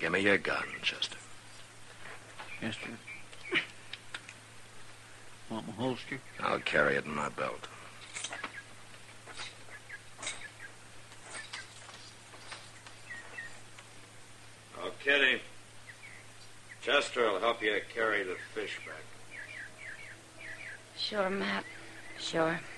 Give me your gun, Chester. Chester. Want my holster? I'll carry it in my belt. Oh, Kitty. Chester will help you carry the fish back. Sure, Matt. Sure.